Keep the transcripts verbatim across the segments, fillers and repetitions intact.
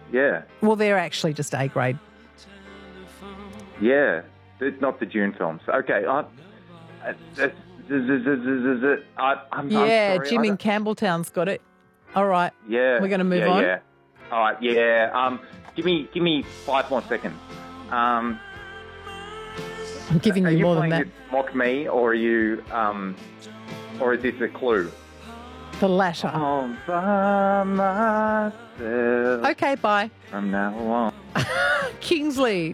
Yeah. Well, they're actually just A grade. Yeah. It's not the Dune films. Okay. I, I, I, I, I'm, Yeah, I'm sorry. Jim I in don't- Campbelltown's got it. All right. Yeah. We're going to move yeah, on. Yeah. All right. Yeah. Um. Give me. Give me five more seconds. Um. I'm giving Are you you more than playing that. this mock me, or are you? Um. Or is this a clue? The latter. All by myself. Okay, bye. From now on. Kingsley.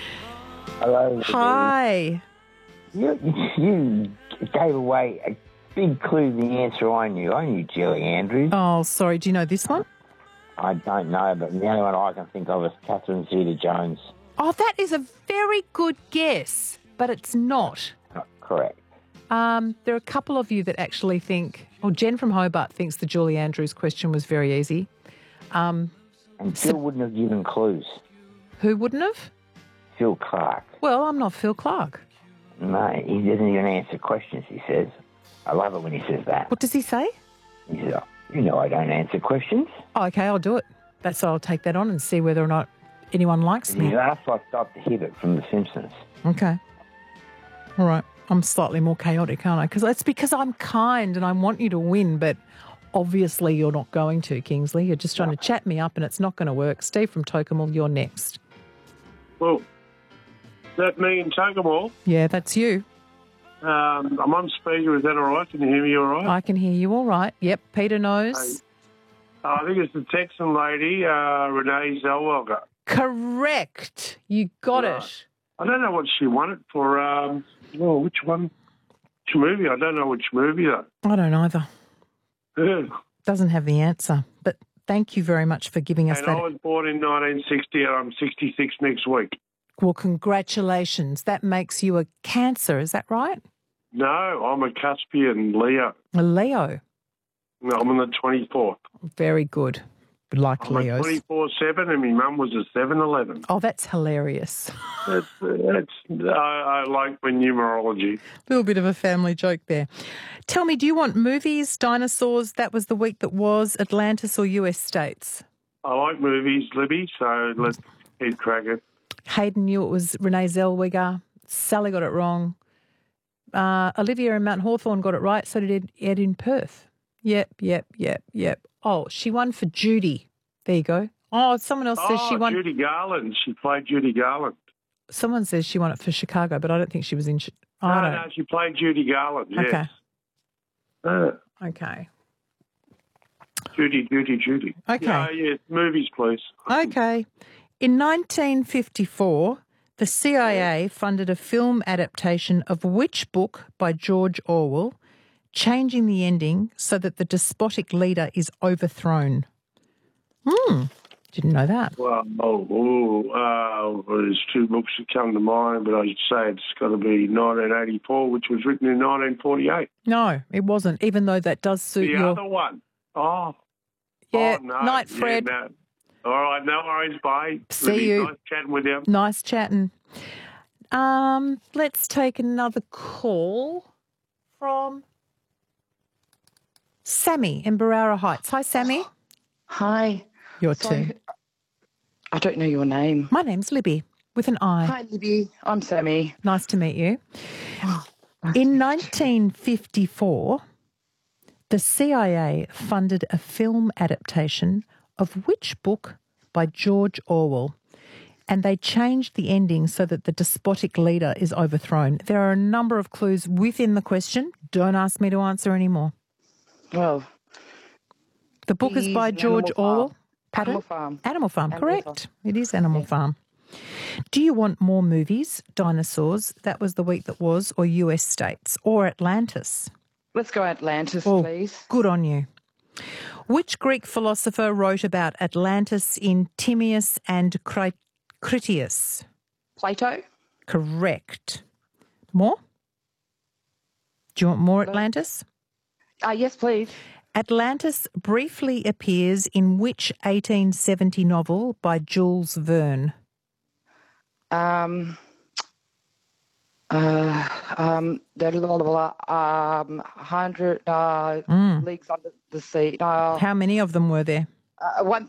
Hello. Hi. You, you gave away a big clue to the answer I knew. I knew Julie Andrews. Oh, sorry. Do you know this one? I don't know, but the only one I can think of is Catherine Zeta-Jones. Oh, that is a very good guess, but it's not. Not correct. Um, there are a couple of you that actually think, well, Jen from Hobart thinks the Julie Andrews question was very easy. Um, And Phil wouldn't have given clues. who wouldn't have? Phil Clark. Well, I'm not Phil Clark. No, he doesn't even answer questions, he says. I love it when he says that. What does he say? He says, oh, you know I don't answer questions. Oh, okay, I'll do it. That's I'll take that on and see whether or not anyone likes He's me. asked like Doctor Hibbert from The Simpsons. Okay. All right. I'm slightly more chaotic, aren't I? Because it's because I'm kind and I want you to win, but obviously you're not going to, Kingsley. You're just trying to chat me up and it's not going to work. Steve from Tocumwal, you're next. Well, that me in Tuggermore. Yeah, that's you. Um, I'm on speaker. Is that all right? Can you hear me all right? I can hear you all right. Yep, Peter knows. Uh, I think it's the Texan lady, uh, Renee Zellweger. Correct. You got Right. it. I don't know what she won it for. Um, well, which one? Which movie? I don't know which movie, though. I don't either. Yeah. Doesn't have the answer. But thank you very much for giving us And that. I was born in nineteen sixty, and I'm sixty-six next week. Well, congratulations. That makes you a Cancer, is that right? No, I'm a Caspian Leo. A Leo. No, I'm on the twenty-fourth. Very good. Like I'm a Leos. twenty-four seven, and my mum was a seven eleven. Oh, that's hilarious. That's, that's, I, I like my numerology. A little bit of a family joke there. Tell me, do you want movies, dinosaurs? That was the week that was Atlantis or U S states? I like movies, Libby, so let's keep cracking. Hayden knew it was Renee Zellweger. Sally got it wrong. Uh, Olivia in Mount Hawthorn got it right. So did Ed in Perth. Yep, yep, yep, yep. Oh, she won for Judy. There you go. Oh, someone else says Oh, she won. Judy Garland. She played Judy Garland. Someone says she won it for Chicago, but I don't think she was in. Chi- oh, I No, don't. no, she played Judy Garland, yes. Okay. Uh, Okay. Judy, Judy, Judy. Okay. Yeah, yes, movies, please. Okay. In nineteen fifty-four, the C I A funded a film adaptation of which book by George Orwell, changing the ending so that the despotic leader is overthrown? Hmm. Didn't know that. Well, oh, oh, uh, there's two books that come to mind, but I'd say it's got to be nineteen eighty-four, which was written in nineteen forty-eight. No, it wasn't, even though that does suit The your... other one. Oh. Yeah, oh, no. night, Yeah, Fred. no. All right, no worries, bye. See Libby, you. Nice chatting with you. Nice chatting. Um, let's take another call from Sammy in Barara Heights. Hi, Sammy. Hi. You're Sorry, two. I don't know your name. My name's Libby with an I. Hi, Libby. I'm Sammy. Nice to meet you. In nineteen fifty-four, the C I A funded a film adaptation of which book by George Orwell? And they changed the ending so that the despotic leader is overthrown. There are a number of clues within the question. Don't ask me to answer any more. Well, The book is Bees by and George Animal Orwell. Farm. Pardon? Animal Farm. Animal Farm, Animal correct. Farm. It is Animal Farm. Do you want more movies, dinosaurs, that was the week that was, or U S states, or Atlantis? Let's go Atlantis, Oh, please. good on you. Which Greek philosopher wrote about Atlantis in Timaeus and Cri- Critias? Plato? Correct. More? Do you want more Atlantis? Uh, yes, please. Atlantis briefly appears in which eighteen seventy novel by Jules Verne? Um, uh, um, blah, blah, blah, blah, um, hundred uh, Mm. leagues under the sea. Uh, How many of them were there? uh, one,